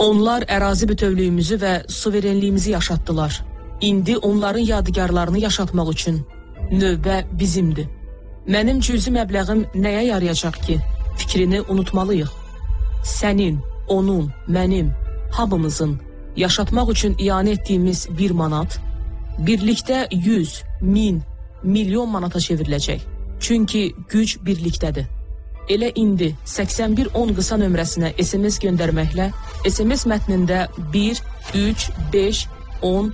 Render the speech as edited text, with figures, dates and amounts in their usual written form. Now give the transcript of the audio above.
Onlar ərazi bütövlüyümüzü və suverenliyimizi yaşatdılar. İndi onların yadigarlarını yaşatmaq üçün növbə bizimdir. Mənim cüzi məbləğim nəyə yarayacaq ki? Fikrini unutmalıyıq. Sənin, onun, mənim, hamımızın yaşatmaq üçün iyanə etdiyimiz 1 manat birlikdə 100, 1000, milyon manata çevriləcək. Çünki güc birlikdədir. Elə indi 8110 qısa nömrəsinə SMS göndərməklə SMS mətnində 1, 3, 5, 10